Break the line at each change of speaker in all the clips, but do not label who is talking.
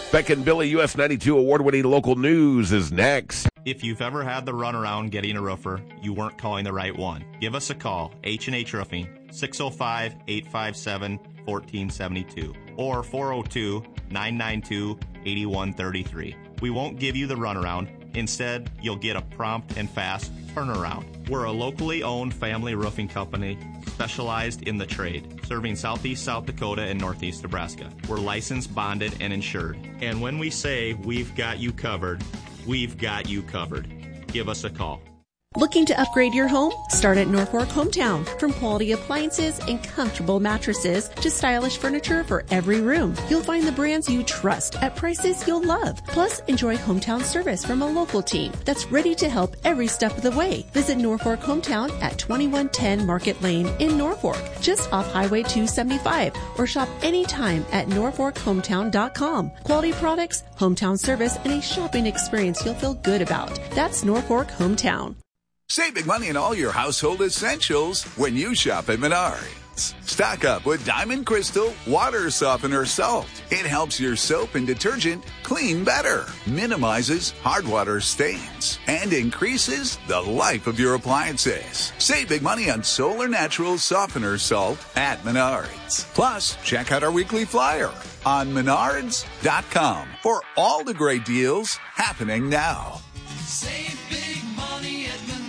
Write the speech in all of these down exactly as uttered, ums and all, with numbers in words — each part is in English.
Beck and Billy, U S ninety-two award-winning local news is next.
If you've ever had the runaround getting a roofer, you weren't calling the right one. Give us a call, H and H Roofing, six oh five, eight five seven, one four seven two or four oh two, nine nine two, eight one three three. We won't give you the runaround. Instead, you'll get a prompt and fast turnaround. We're a locally owned family roofing company specialized in the trade, serving southeast South Dakota and northeast Nebraska. We're licensed, bonded, and insured. And when we say we've got you covered, we've got you covered. Give us a call.
Looking to upgrade your home? Start at Norfolk Hometown. From quality appliances and comfortable mattresses to stylish furniture for every room, you'll find the brands you trust at prices you'll love. Plus, enjoy hometown service from a local team that's ready to help every step of the way. Visit Norfolk Hometown at twenty-one ten Market Lane in Norfolk, just off Highway two seventy-five, or shop anytime at norfolk hometown dot com. Quality products, hometown service, and a shopping experience you'll feel good about. That's Norfolk Hometown.
Save big money on all your household essentials when you shop at Menards. Stock up with Diamond Crystal Water Softener Salt. It helps your soap and detergent clean better, minimizes hard water stains, and increases the life of your appliances. Save big money on Solar Natural Softener Salt at Menards. Plus, check out our weekly flyer on menards dot com for all the great deals happening now.
Save big money at Menards.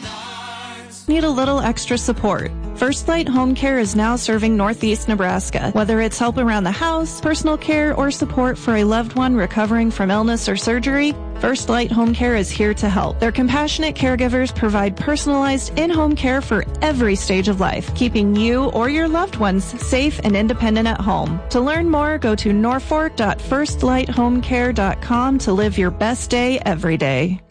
Need a little extra support? First Light Home Care is now serving Northeast Nebraska. Whether it's help around the house, personal care, or support for a loved one recovering from illness or surgery, First Light Home Care is here to help. Their compassionate caregivers provide personalized in-home care for every stage of life, keeping you or your loved ones safe and independent at home. To learn more, go to norfolk dot first light home care dot com to live your best day every day.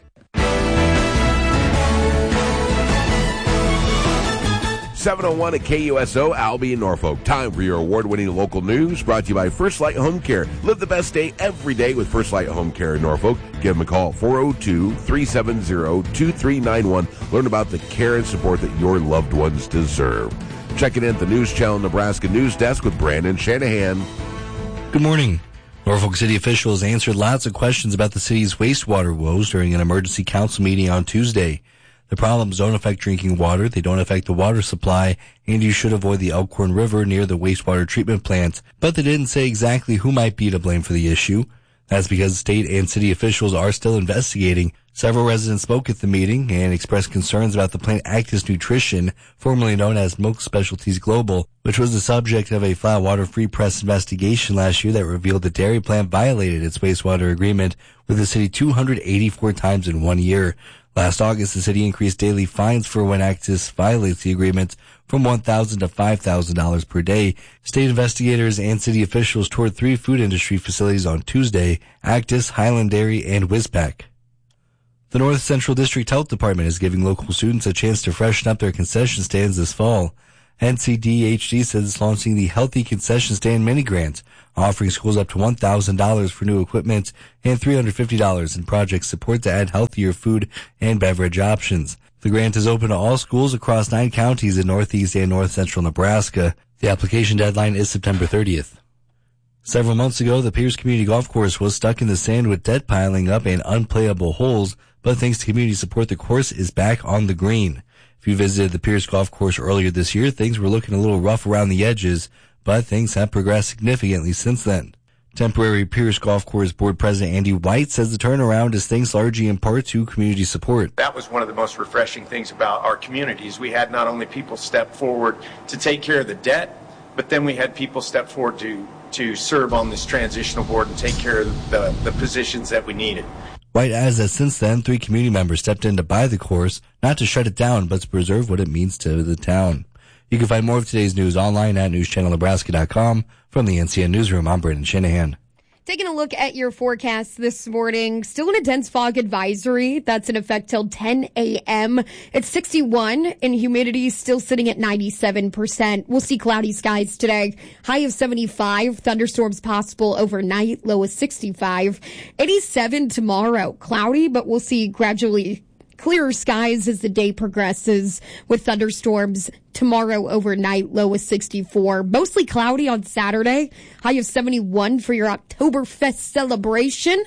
seven oh one at K U S O, Albie in Norfolk. Time for your award-winning local news, brought to you by First Light Home Care. Live the best day every day with First Light Home Care in Norfolk. Give them a call, four oh two, three seven zero, two three nine one. Learn about the care and support that your loved ones deserve. Checking in at the News Channel Nebraska News Desk with Brandon Shanahan.
Good morning. Norfolk City officials answered lots of questions about the city's wastewater woes during an emergency council meeting on Tuesday. The problems don't affect drinking water, they don't affect the water supply, and you should avoid the Elkhorn River near the wastewater treatment plant. But they didn't say exactly who might be to blame for the issue. That's because state and city officials are still investigating. Several residents spoke at the meeting and expressed concerns about the plant Actis Nutrition, formerly known as Milk Specialties Global, which was the subject of a flat water free press investigation last year that revealed the dairy plant violated its wastewater agreement with the city two hundred eighty-four times in one year. Last August, the city increased daily fines for when Actis violates the agreement from one thousand dollars to five thousand dollars per day. State investigators and city officials toured three food industry facilities on Tuesday: Actis, Highland Dairy, and Whispec. The North Central District Health Department is giving local students a chance to freshen up their concession stands this fall. N C D H D says it's launching the Healthy Concession Stand Mini Grant, offering schools up to one thousand dollars for new equipment and three hundred fifty dollars in project support to add healthier food and beverage options. The grant is open to all schools across nine counties in northeast and north central Nebraska. The application deadline is September thirtieth. Several months ago, the Pierce Community Golf Course was stuck in the sand with debt piling up and unplayable holes, but thanks to community support, the course is back on the green. If you visited the Pierce Golf Course earlier this year, things were looking a little rough around the edges, but things have progressed significantly since then. Temporary Pierce Golf Course Board President Andy White says the turnaround is thanks largely in part to community support.
That was one of the most refreshing things about our communities. We had not only people step forward to take care of the debt, but then we had people step forward to, to serve on this transitional board and take care of the, the positions that we needed.
White adds that since then, three community members stepped in to buy the course, not to shut it down, but to preserve what it means to the town. You can find more of today's news online at news channel nebraska dot com. From the N C N Newsroom, I'm Brandon Shanahan.
Taking a look at your forecast this morning, still in a dense fog advisory. That's in effect till ten a.m. It's sixty-one, and humidity still sitting at ninety-seven percent. We'll see cloudy skies today. High of seventy-five. Thunderstorms possible overnight. Low of sixty-five. eighty-seven tomorrow. Cloudy, but we'll see gradually clearer skies as the day progresses with thunderstorms tomorrow overnight, low of sixty-four. Mostly cloudy on Saturday, high of seventy-one for your Oktoberfest celebration.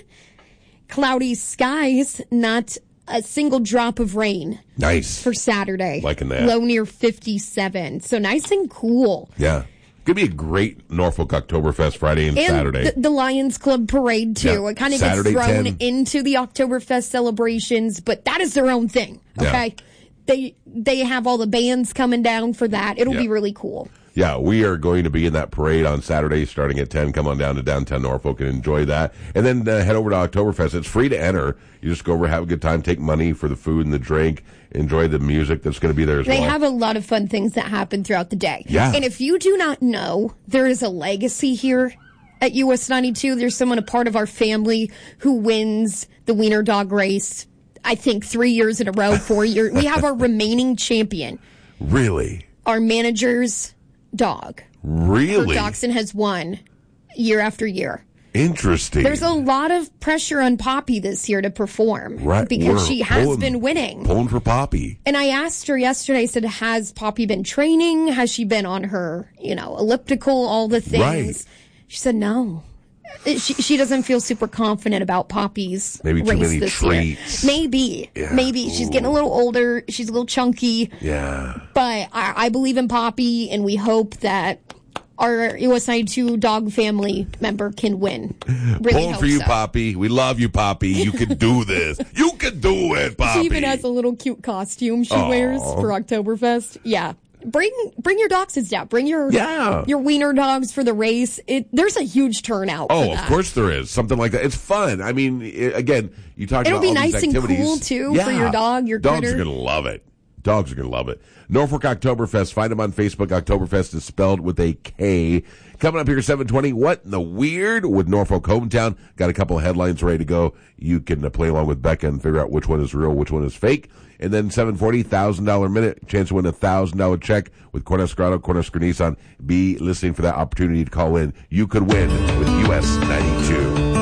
Cloudy skies, not a single drop of rain.
Nice.
For Saturday.
Liking that.
Low near fifty-seven. So nice and cool.
Yeah. Could be a great Norfolk Oktoberfest Friday and,
and
Saturday.
The, the Lions Club parade, too.
Yeah.
It kind of gets
Saturday,
thrown
ten.
into the Oktoberfest celebrations, but that is their own thing, okay?
Yeah.
They they have all the bands coming down for that. It'll
Yeah.
be really cool.
Yeah, we are going to be in that parade on Saturday starting at ten. Come on down to downtown Norfolk and enjoy that. And then uh, head over to Oktoberfest. It's free to enter. You just go over, have a good time, take money for the food and the drink, enjoy the music that's going to be there as
They
well.
have a lot of fun things that happen throughout the day.
Yeah.
And if you do not know, there is a legacy here at U S ninety-two. There's someone, a part of our family, who wins the Wiener Dog race, I think, three years in a row, four years. We have our remaining champion.
Really?
Our manager's dog.
Really?
Her dachshund has won year after year.
Interesting.
There's a lot of pressure on Poppy this year to perform.
Right.
Because
We're
she has
pulling-
been winning.
Pulling for Poppy.
And I asked her yesterday, I said, has Poppy been training? Has she been on her, you know, elliptical, all the things?
Right.
She said no. She she doesn't feel super confident about Poppy's
Maybe too
race
many
this
treats.
year. Maybe.
Yeah.
Maybe. She's
Ooh.
getting a little older. She's a little chunky.
Yeah.
But I, I believe in Poppy, and we hope that our U S ninety-two dog family member can win. Really
Pulling
hope
for you,
so.
Poppy. We love you, Poppy. You can do this. You can do it, Poppy.
She even has a little cute costume she
Aw.
wears for Oktoberfest. Yeah. Bring bring your dachshunds down. Bring your
Yeah.
your wiener dogs for the race. It there's a huge turnout. for
Oh,
that.
of course there is. Something like that. It's fun. I mean, i again, you talk
It'll
about
be
all
nice
these
and
activities.
cool, too,
Yeah.
for your dog, your
Dogs
critter.
are going to love it. Dogs are going to love it. Norfolk Oktoberfest. Find them on Facebook. Oktoberfest is spelled with a K. Coming up here, seven twenty. What in the weird with Norfolk Hometown? Got a couple of headlines ready to go. You can uh, play along with Becca and figure out which one is real, which one is fake. And then seven forty, one thousand dollars minute. Chance to win a one thousand dollars check with Cornhusker Auto, Cornhusker Nissan. Be listening for that opportunity to call in. You could win with U S ninety-two.